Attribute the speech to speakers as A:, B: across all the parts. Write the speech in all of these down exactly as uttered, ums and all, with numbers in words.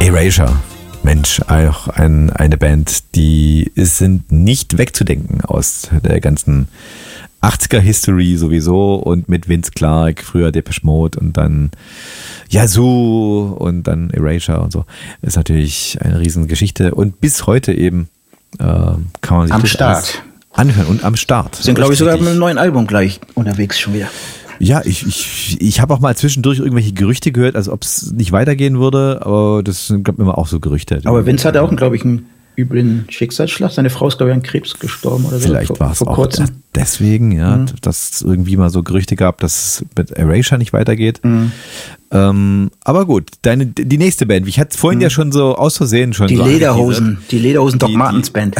A: Erasure. Mensch, auch ein, eine Band, die sind nicht wegzudenken aus der ganzen achtziger-History sowieso und mit Vince Clarke, früher Depeche Mode und dann Yazoo und dann Erasure und so. Ist natürlich eine Riesengeschichte und bis heute eben äh, kann man sich
B: am
A: das
B: Start
A: anhören und am Start.
B: Sind, glaube ich, sogar mit einem neuen Album gleich unterwegs schon wieder.
A: Ja, ich, ich, ich habe auch mal zwischendurch irgendwelche Gerüchte gehört, also ob es nicht weitergehen würde, aber das sind, glaube ich, immer auch so Gerüchte.
B: Aber Vince hatte auch, glaube ich, einen üblen Schicksalsschlag. Seine Frau ist, glaube ich, an Krebs gestorben oder so.
A: Vielleicht war es auch kurzem. deswegen, ja, mhm. dass es irgendwie mal so Gerüchte gab, dass es mit Erasure nicht weitergeht. Mhm. Ähm, aber gut, deine, die nächste Band, ich hatte es vorhin mhm. ja schon so aus Versehen schon
B: Die
A: so
B: Lederhosen, die Lederhosen Doc Martens Band.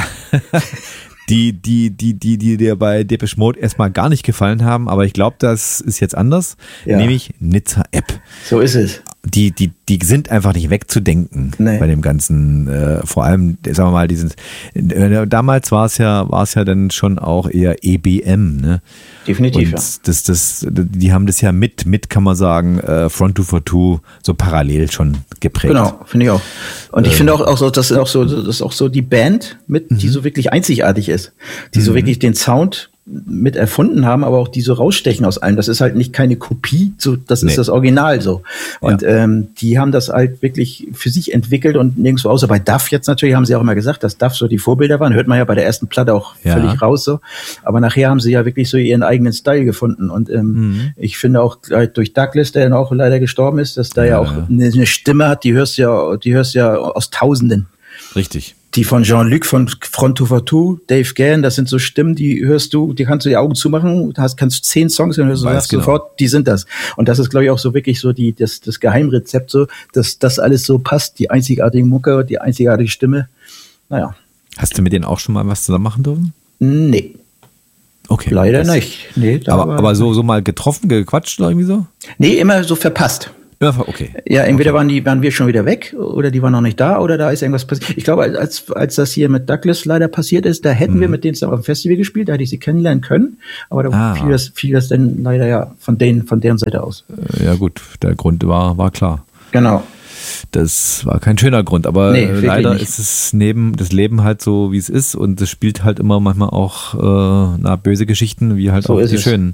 A: Die, die, die, die, die dir bei Depeche Mode erstmal gar nicht gefallen haben, aber ich glaube, das ist jetzt anders, ja. nämlich Nizza App.
B: So ist es.
A: Die, die, die sind einfach nicht wegzudenken nee. bei dem ganzen, äh, vor allem, sagen wir mal, diesen, äh, damals war es ja, war es ja dann schon auch eher E B M, ne?
B: Definitiv,
A: und
B: ja.
A: Das, das, die haben das ja mit, mit kann man sagen, äh, Front two forty so parallel schon geprägt.
B: Genau, finde ich auch. Und ich ähm. finde auch, auch so, das ist auch so, das ist auch so die Band mit, die mhm. so wirklich einzigartig ist, die mhm. so wirklich den Sound mit erfunden haben, aber auch die so rausstechen aus allem. Das ist halt nicht keine Kopie, so das nee. ist das Original so. Und ja. ähm, die haben das halt wirklich für sich entwickelt und nirgendwo außer bei Duff jetzt natürlich, haben sie auch immer gesagt, dass Duff so die Vorbilder waren. Hört man ja bei der ersten Platte auch ja. völlig raus so. Aber nachher haben sie ja wirklich so ihren eigenen Style gefunden. Und ähm, mhm. ich finde auch durch Douglas, der dann auch leider gestorben ist, dass da ja, ja auch eine, eine Stimme hat, die hörst ja, die hörst ja aus Tausenden.
A: Richtig.
B: Die von Jean-Luc, von Front two forty, Dave Gahan, das sind so Stimmen, die hörst du, die kannst du die Augen zumachen, hast, kannst zehn Songs hören, hörst du sagst genau. sofort, die sind das. Und das ist, glaube ich, auch so wirklich so die, das, das Geheimrezept, so, dass das alles so passt, die einzigartige Mucke, die einzigartige Stimme. Naja.
A: Hast du mit denen auch schon mal was zusammen machen dürfen?
B: Nee.
A: Okay.
B: Leider das, nicht. Nee,
A: aber aber so, so mal getroffen, gequatscht oder irgendwie so?
B: Nee, immer so verpasst.
A: Ja, okay.
B: Ja, entweder
A: okay.
B: waren die, waren wir schon wieder weg oder die waren noch nicht da oder da ist irgendwas passiert. Ich glaube, als, als das hier mit Douglas leider passiert ist, da hätten mhm. wir mit denen zusammen auf dem Festival gespielt, da hätte ich sie kennenlernen können, aber da ah. fiel das, fiel das dann leider ja von denen, von deren Seite aus.
A: Ja gut, der Grund war, war klar.
B: Genau.
A: Das war kein schöner Grund, aber
B: nee,
A: leider
B: nicht.
A: ist es neben das Leben halt so, wie es ist und es spielt halt immer manchmal auch äh, na, böse Geschichten, wie halt so auch die es. schönen.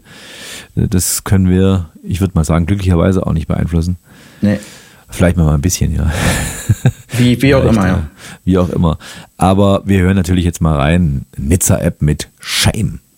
A: Das können wir, ich würde mal sagen, glücklicherweise auch nicht beeinflussen.
B: Nee.
A: Vielleicht mal ein bisschen, ja.
B: Wie, wie auch immer, ja.
A: Wie auch immer. Aber wir hören natürlich jetzt mal rein. Nizza App mit Shame.